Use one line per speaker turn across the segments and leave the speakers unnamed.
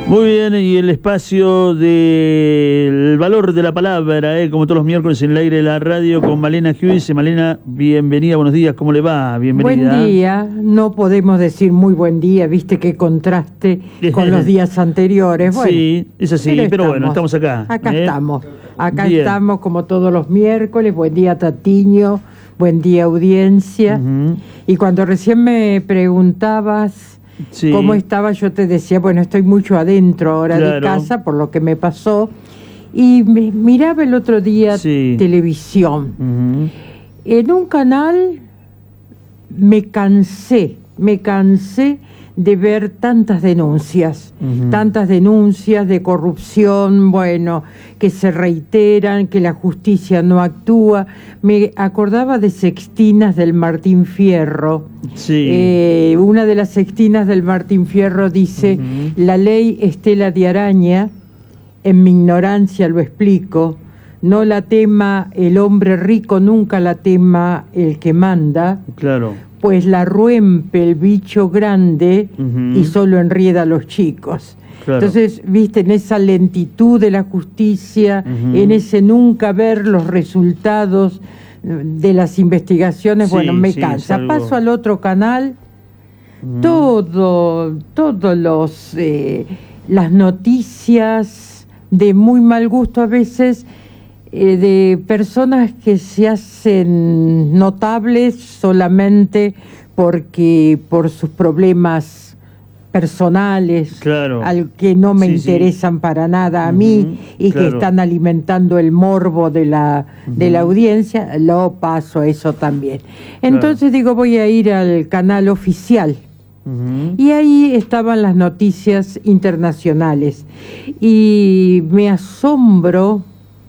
Muy bien, y el espacio del valor de la palabra, como todos los miércoles en el aire de la radio con Malena Hughes. Malena, bienvenida, buenos días, ¿cómo le va? Bienvenida.
Buen día, no podemos decir muy buen día, viste qué contraste con los días anteriores. Bueno,
sí, es así, pero bueno, estamos acá.
Acá estamos, acá
bien.
Estamos como todos los miércoles. Buen día, Tatiño, buen día, audiencia. Y cuando recién me preguntabas...
Sí.
¿Cómo estaba? Yo te decía, bueno, estoy mucho adentro ahora de casa por lo que me pasó. Y miraba el otro día televisión. En un canal me cansé de ver tantas denuncias de corrupción, bueno, que se reiteran, que la justicia no actúa. Me acordaba de sextinas del Martín Fierro. Una de las sextinas del Martín Fierro dice, la ley Estela de Araña, en mi ignorancia lo explico, no la tema el hombre rico, nunca la tema el que manda. Claro. Pues la rompe el bicho grande y solo enrieda a los chicos. Claro. Entonces, viste, en esa lentitud de la justicia, en ese nunca ver los resultados de las investigaciones, bueno, me cansa. Paso al otro canal, todas las noticias de muy mal gusto a veces, de personas que se hacen notables solamente porque por sus problemas personales, al que no me interesan para nada a mí, y que están alimentando el morbo de la audiencia. Lo paso eso también. Entonces digo, voy a ir al canal oficial. Y ahí estaban las noticias internacionales y me asombro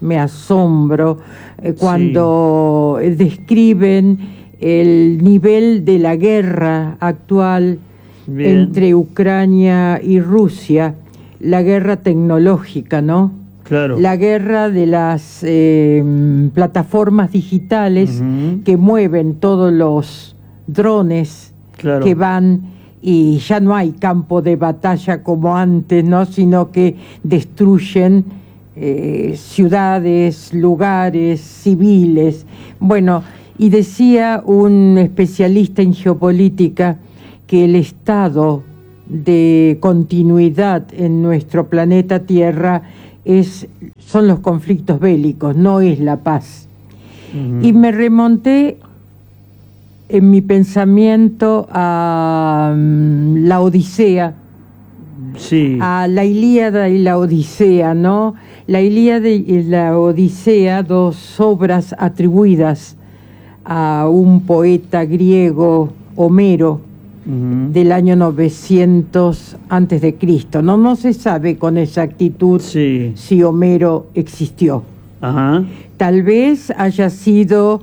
cuando describen el nivel de la guerra actual entre Ucrania y Rusia, la guerra tecnológica, ¿no? Claro. La guerra de las plataformas digitales que mueven todos los drones que van, y ya no hay campo de batalla como antes, ¿no? Sino que destruyen ciudades, lugares civiles. Bueno, y decía un especialista en geopolítica que el estado de continuidad en nuestro planeta Tierra son los conflictos bélicos, no es la paz. Y me remonté en mi pensamiento a la Odisea, a la Ilíada y la Odisea, ¿no? La Ilíada y la Odisea, dos obras atribuidas a un poeta griego, Homero, del año 900 antes de Cristo. No se sabe con exactitud si Homero existió. Tal vez haya sido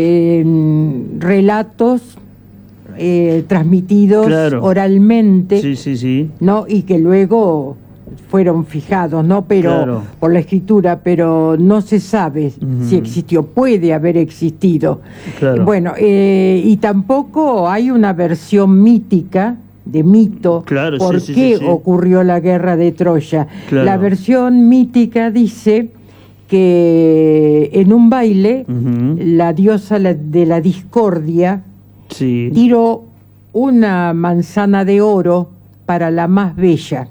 relatos transmitidos oralmente, ¿no? Y que luego fueron fijados, ¿no? Pero por la escritura, pero no se sabe si existió. Puede haber existido. Bueno, y tampoco hay una versión mítica, de mito, por qué ocurrió la guerra de Troya. La versión mítica dice que en un baile, la diosa de la discordia tiró una manzana de oro para la más bella.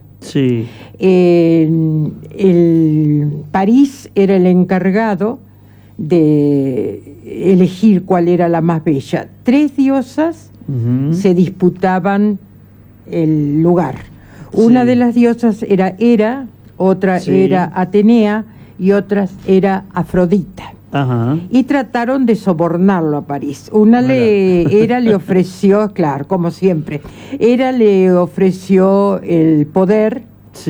París era el encargado de elegir cuál era la más bella. 3 diosas se disputaban el lugar. Una de las diosas era Hera, otra era Atenea y otra era Afrodita. Y trataron de sobornarlo a París. Hera le ofreció, claro, como siempre, Hera le ofreció el poder,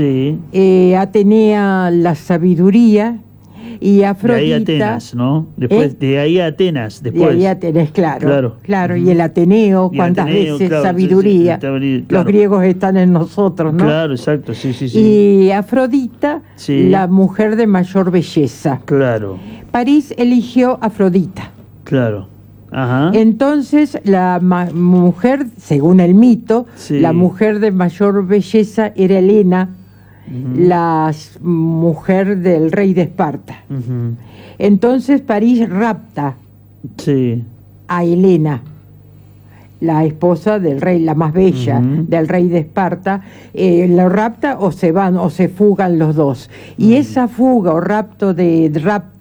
Atenea la sabiduría, y Afrodita...
De ahí Atenas, ¿no? De ahí Atenas, después.
De ahí Atenas, claro. Y el Ateneo, ¿cuántas veces? Sabiduría. Los griegos están en nosotros, ¿no?
Claro, exacto,
Y Afrodita, la mujer de mayor belleza. París eligió Afrodita. Entonces, la mujer, según el mito, la mujer de mayor belleza era Helena, la mujer del rey de Esparta. Entonces París rapta a Helena, la esposa del rey, la más bella del rey de Esparta. Lo rapta o se van o se fugan los dos. Y esa fuga o rapto de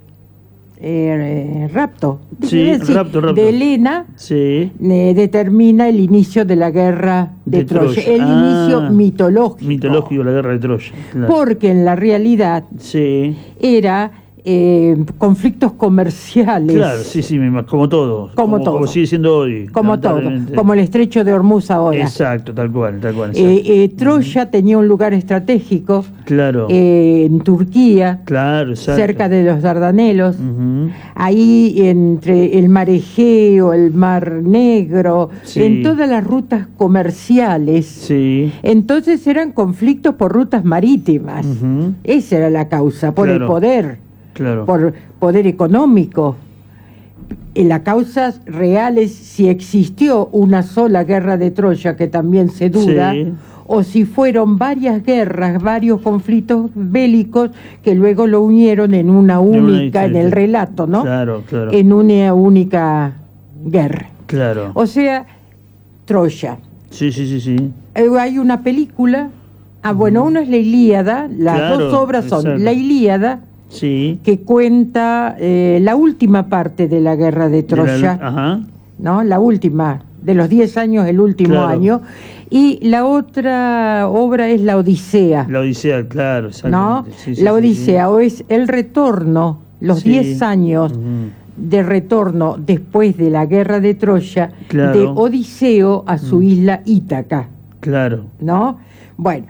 rapto de Helena determina el inicio de la guerra de Troya. El inicio mitológico,
la guerra de Troya, claro.
Porque en la realidad era conflictos comerciales.
Claro, como todo. Como sigue siendo hoy.
Como todo, como el estrecho de Hormuz ahora.
Exacto, tal cual.
Troya tenía un lugar estratégico en Turquía, cerca de los Dardanelos, ahí entre el mar Egeo, el mar Negro, en todas las rutas comerciales. Entonces eran conflictos por rutas marítimas. Esa era la causa, por el poder. Por poder económico. La causa real es si existió una sola guerra de Troya, que también se duda, o si fueron varias guerras, varios conflictos bélicos que luego lo unieron en una única, en el relato, ¿no? En una única guerra. O sea, Troya. Hay una película, una es la Ilíada, las dos obras son la Ilíada, que cuenta la última parte de la guerra de Troya, ¿no? La última, de los 10 años, el último año, y la otra obra es la Odisea.
La Odisea, claro,
¿no? La Odisea, o es el retorno, los 10 años de retorno después de la guerra de Troya, de Odiseo a su isla Ítaca. ¿No? Bueno,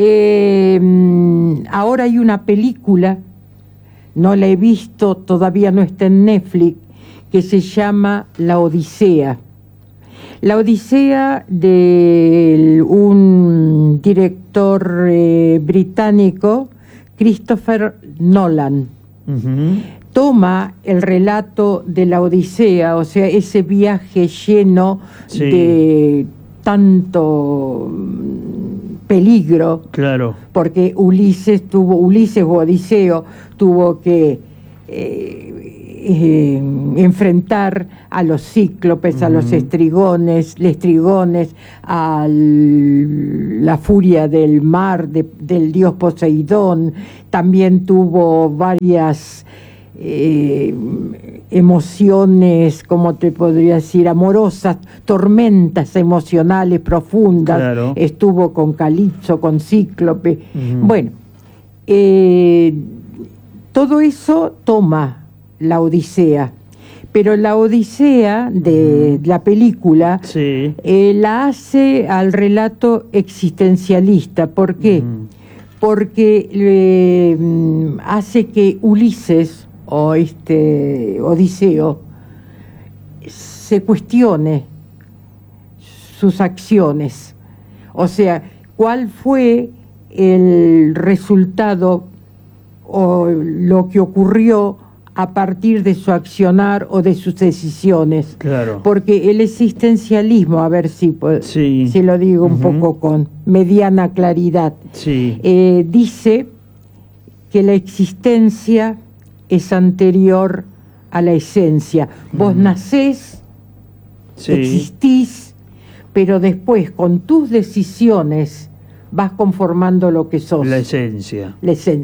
ahora hay una película, no la he visto, todavía no está en Netflix, que se llama La Odisea. La Odisea de un director británico, Christopher Nolan. Toma el relato de la Odisea, o sea, ese viaje lleno de tanto peligro, porque Ulises o Odiseo tuvo que enfrentar a los cíclopes, a los estrigones, a la furia del mar, del dios Poseidón. También tuvo varias emociones, como te podría decir, amorosas, tormentas emocionales profundas. Estuvo con Calipso, con Cíclope. Bueno, todo eso toma la Odisea, pero la Odisea de la película la hace al relato existencialista. ¿Por qué? Porque hace que Ulises o Odiseo se cuestione sus acciones, o sea, cuál fue el resultado o lo que ocurrió a partir de su accionar o de sus decisiones. Porque el existencialismo, a ver si lo digo un poco con mediana claridad, dice que la existencia es anterior a la esencia. Vos nacés, existís, pero después con tus decisiones vas conformando lo que sos.
La esencia.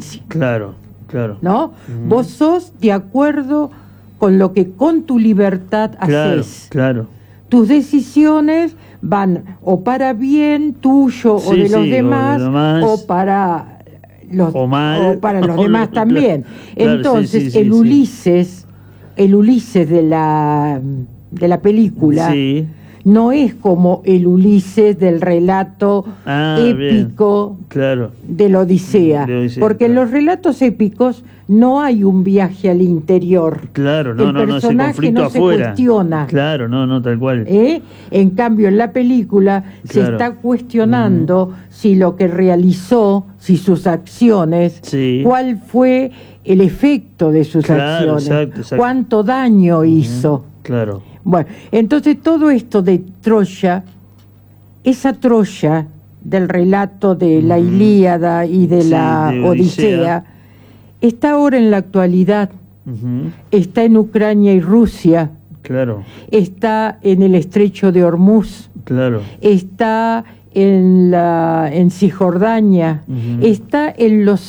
¿No? Vos sos de acuerdo con lo que con tu libertad haces. Tus decisiones van o para bien tuyo o de los demás, o para los demás también. Entonces, el Ulises de la película no es como el Ulises del relato épico de la Odisea, porque en los relatos épicos no hay un viaje al interior. El personaje no se cuestiona.
Tal cual.
En cambio, en la película se está cuestionando si lo que realizó, si sus acciones, cuál fue el efecto de sus acciones, cuánto daño hizo. Bueno, entonces todo esto de Troya, esa Troya del relato de la Ilíada y de la
de
Odisea, está ahora en la actualidad. Está en Ucrania y Rusia.
Claro.
Está en el estrecho de Hormuz.
Claro.
Está en Cisjordania. Está en los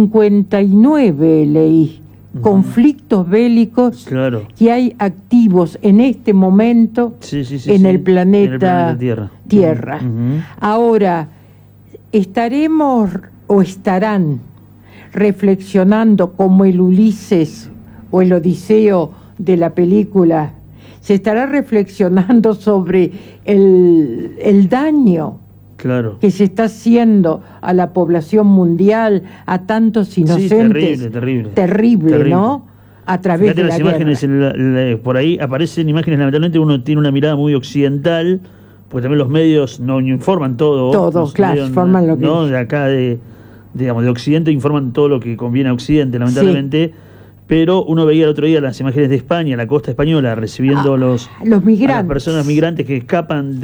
59, leí, conflictos bélicos que hay activos en este momento en el planeta Tierra. Ahora, estaremos o estarán reflexionando como el Ulises o el Odiseo de la película, se estará reflexionando sobre el daño que se está haciendo a la población mundial, a tantos inocentes.
Sí, terrible.
Terrible, ¿no? A través de las
imágenes, por ahí aparecen imágenes, lamentablemente uno tiene una mirada muy occidental, porque también los medios no informan todo.
Todo, claro, informan lo que...
¿no? De acá, digamos, de Occidente informan todo lo que conviene a Occidente, lamentablemente. Sí. Pero uno veía el otro día las imágenes de España, la costa española, recibiendo a los migrantes, a las personas migrantes que escapan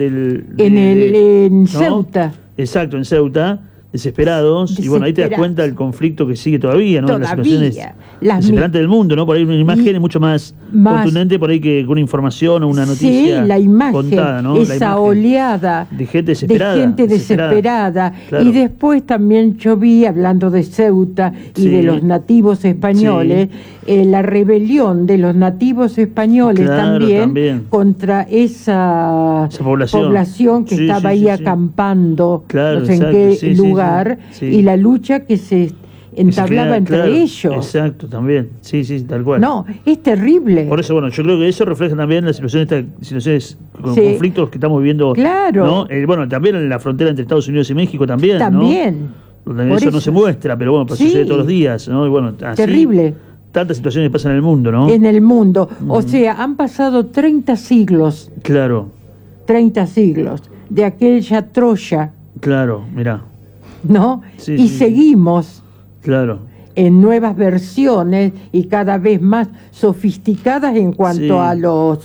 en Ceuta.
Exacto, en Ceuta, desesperados. Y bueno, ahí te das cuenta del conflicto que sigue todavía, ¿no? Las situaciones desesperantes del mundo, ¿no? Por ahí una imagen es mucho más contundente por ahí que una información o una noticia
la imagen,
contada, ¿no?
Esa oleada
de gente desesperada.
Claro. Y después también yo vi, hablando de Ceuta y de los nativos españoles, la rebelión de los nativos españoles también contra esa población que estaba ahí acampando, no sé en qué lugar, y la lucha que se entablaba entre ellos.
Exacto, también. Sí, tal cual.
No, es terrible.
Por eso, bueno, yo creo que eso refleja también las situaciones con conflictos que estamos viviendo.
Claro.
¿no? Bueno, también en la frontera entre Estados Unidos y México también,
también.
¿no? Donde eso no se muestra, pero bueno, sucede todos los días, ¿no? Y bueno, así,
terrible.
Tantas situaciones pasan en el mundo, ¿no?
En el mundo. O sea, han pasado 30 siglos.
Claro.
30 siglos de aquella Troya.
Claro, mirá.
¿No? Y seguimos.
Claro.
En nuevas versiones y cada vez más sofisticadas en cuanto a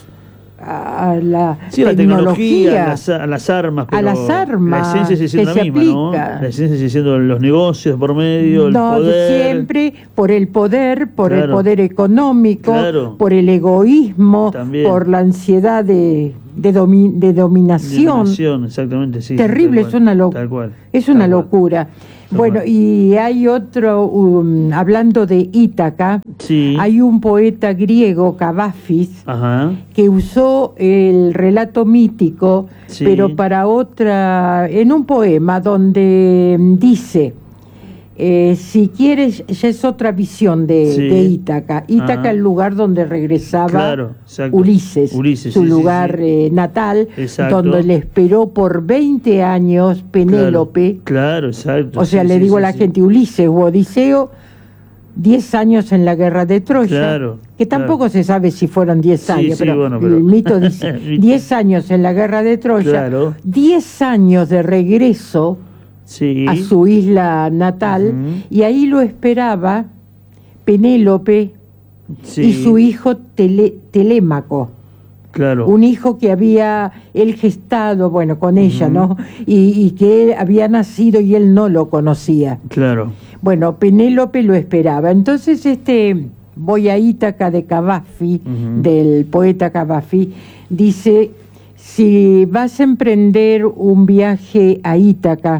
la
tecnología, a las armas, pero
la esencia
sigue siendo la misma, ¿no? La esencia sigue siendo los negocios por medio, el poder.
Siempre por el poder, por el poder económico, por el egoísmo, por la ansiedad de dominación.
Exactamente, sí.
Terrible, es una locura. Es una locura. Bueno, y hay otro, hablando de Ítaca, hay un poeta griego, Cavafis, que usó el relato mítico, pero para en un poema donde dice, si quieres, ya es otra visión de Ítaca. Ítaca, el lugar donde regresaba Ulises, su lugar natal, donde le esperó por 20 años Penélope.
Claro, exacto.
O sea, le digo a la gente, Ulises o Odiseo, 10 años en la guerra de Troya, que tampoco se sabe si fueron 10 años, pero el mito dice 10 años en la guerra de Troya, 10 años de regreso a su isla natal, y ahí lo esperaba Penélope y su hijo Telémaco. Un hijo que había él gestado, con ella, ¿no? Y que él había nacido y él no lo conocía. Bueno, Penélope lo esperaba. Entonces, voy a Ítaca de Cavafi, del poeta Cavafi, dice, si vas a emprender un viaje a Ítaca,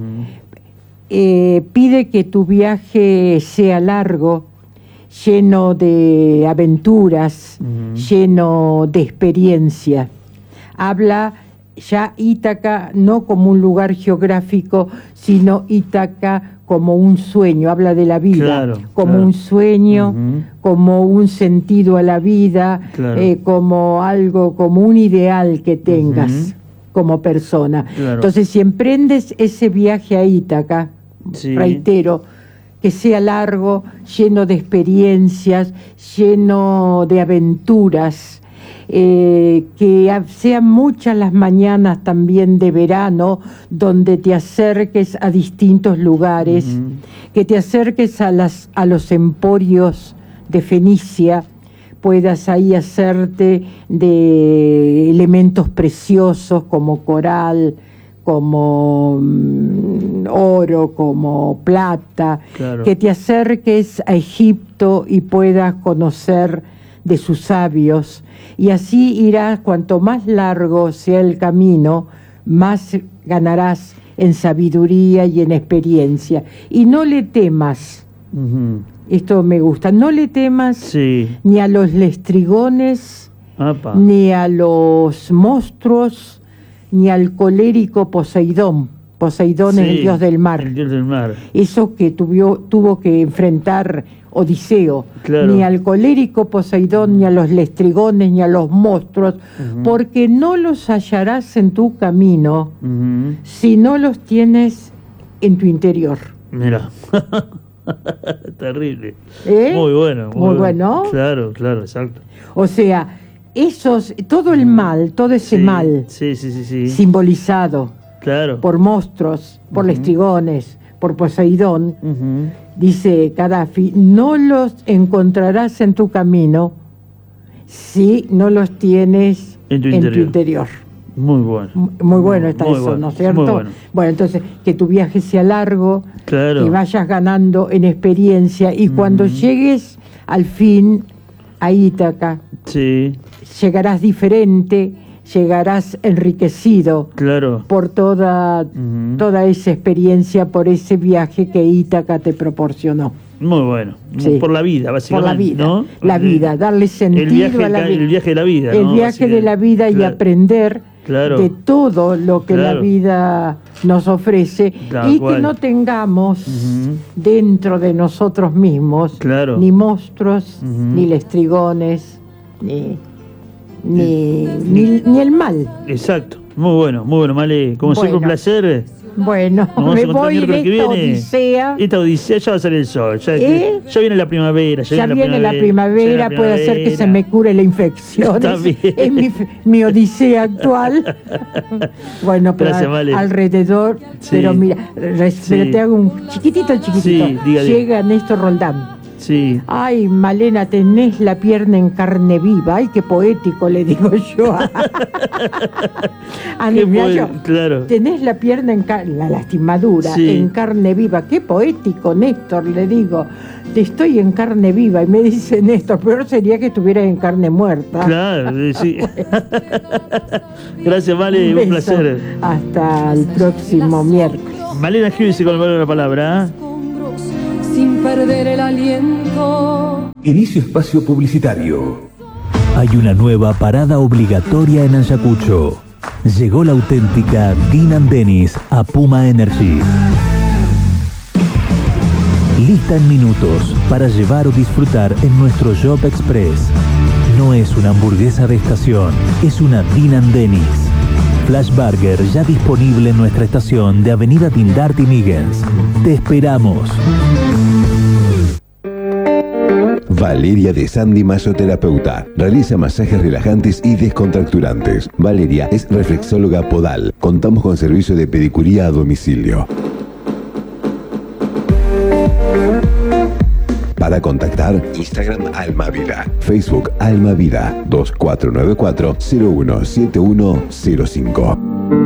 pide que tu viaje sea largo, lleno de aventuras, lleno de experiencia. Habla ya Ítaca no como un lugar geográfico, sino Ítaca como un sueño, habla de la vida, como un sueño, como un sentido a la vida, como algo, como un ideal que tengas como persona. Entonces, si emprendes ese viaje a Ítaca, reitero, que sea largo, lleno de experiencias, lleno de aventuras, que sean muchas las mañanas también de verano donde te acerques a distintos lugares, que te acerques a los emporios de Fenicia, puedas ahí hacerte de elementos preciosos como coral, como oro, como plata, que te acerques a Egipto y puedas conocer de sus sabios, y así irás, cuanto más largo sea el camino, más ganarás en sabiduría y en experiencia. Y no le temas, esto me gusta, no le temas ni a los lestrigones, ni a los monstruos, ni al colérico Poseidón. Poseidón es el dios del mar.
El dios del mar.
Eso que tuvo que enfrentar Odiseo. Ni al colérico Poseidón, ni a los lestrigones, ni a los monstruos, porque no los hallarás en tu camino si no los tienes en tu interior.
Mira. Terrible. Muy bueno.
Muy bueno.
Claro, exacto.
O sea, todo el mal, todo ese mal simbolizado por monstruos, por lestrigones, por Poseidón, dice Gaddafi, no los encontrarás en tu camino si no los tienes en tu interior.
Muy bueno.
Muy bueno está eso, ¿no es cierto? Bueno, entonces, que tu viaje sea largo, que vayas ganando en experiencia, y cuando llegues al fin a Ítaca, llegarás diferente, llegarás enriquecido por toda esa experiencia, por ese viaje que Ítaca te proporcionó.
Muy bueno. Por la vida, básicamente.
Por la vida,
¿no?
La vida, darle sentido a la vida.
El viaje de la vida.
El viaje de la vida y aprender de todo lo que la vida nos ofrece, y que no tengamos dentro de nosotros mismos ni monstruos, ni lestrigones, ni el mal.
Exacto. Muy bueno, Male. Como siempre, un placer.
Bueno, me voy de esta odisea.
Esta odisea ya va a salir el sol. Ya viene la primavera.
Ya viene la primavera. Puede ser que se me cure la infección. Es mi odisea actual. Bueno, pero
gracias, Male.
Alrededor. Pero mira, pero te hago un chiquitito. Llega Néstor Roldán. Ay, Malena, tenés la pierna en carne viva. Ay, qué poético, le digo yo. Tenés la pierna la lastimadura en carne viva. Qué poético, Néstor, le digo. Estoy en carne viva. Y me dice Néstor, peor sería que estuvieras en carne muerta.
Claro, sí. Gracias, Vale, un placer.
Hasta el próximo miércoles.
Malena Giusi con el valor de la palabra.
Sin perder el aliento.
Inicio espacio publicitario.
Hay una nueva parada obligatoria en Ayacucho. Llegó la auténtica Din & Dennis a Puma Energy. Lista en minutos para llevar o disfrutar en nuestro Shop Express. No es una hamburguesa de estación, es una Din & Dennis. Flash Burger ya disponible en nuestra estación de Avenida Dindart y Miggins. Te esperamos.
Valeria de Sandy, masoterapeuta. Realiza masajes relajantes y descontracturantes. Valeria es reflexóloga podal. Contamos con servicio de pedicuría a domicilio. Para contactar, Instagram Almavida, Facebook Almavida, 2494-017105.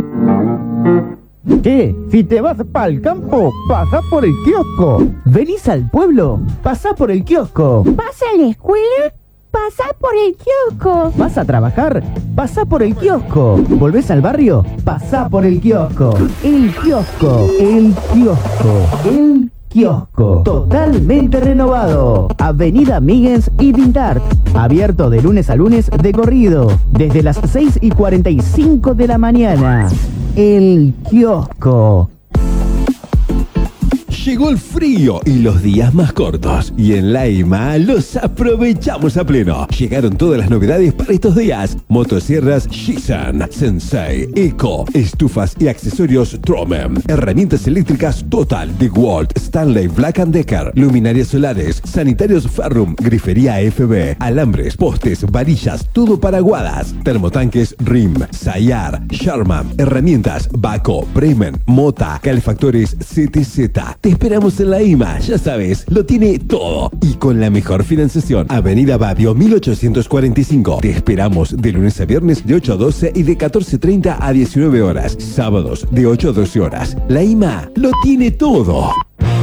Si te vas pa'l campo, pasa por el kiosco. ¿Venís al pueblo? Pasá por el kiosco.
¿Vas a la escuela? Pasá por el kiosco.
¿Vas a trabajar? Pasá por el kiosco. ¿Volvés al barrio? Pasá por el kiosco. El kiosco. El kiosco. El kiosco. Totalmente renovado. Avenida Miggins y Dindart. Abierto de lunes a lunes de corrido. Desde las 6:45 de la mañana. El kiosco.
Llegó el frío y los días más cortos, y en Laima los aprovechamos a pleno. Llegaron todas las novedades para estos días: motosierras Shisan, Sensei, Eco, estufas y accesorios Tromen, herramientas eléctricas Total, DeWalt, Stanley, Black & Decker, luminarias solares, sanitarios Ferrum, grifería FB, alambres, postes, varillas, todo para aguadas, termotanques RIM, Sayar, Sharman, herramientas Baco, Bremen, Mota, calefactores CTZ. Te Te esperamos en la IMA, ya sabes, lo tiene todo. Y con la mejor financiación. Avenida Badio 1845. Te esperamos de lunes a viernes de 8 a 12 y de 14:30 a 19 horas. Sábados de 8 a 12 horas. La IMA lo tiene todo.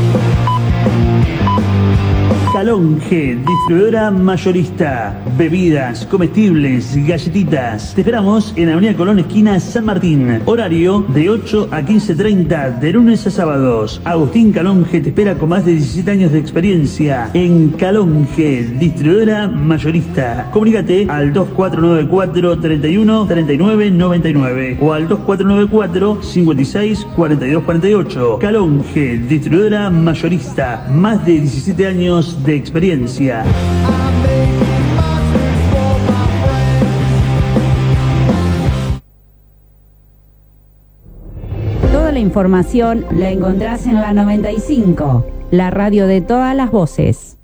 Calonge, distribuidora mayorista, bebidas, comestibles, galletitas. Te esperamos en Avenida Colón, esquina San Martín. Horario de 8 a 15:30, de lunes a sábados. Agustín Calonge te espera con más de 17 años de experiencia en Calonge, distribuidora mayorista. Comunícate al 2494 31 39 99 o al 2494 56 42 48. Calonge, distribuidora mayorista. Más de 17 años de experiencia.
Toda la información la encontrás en la 95, la radio de todas las voces.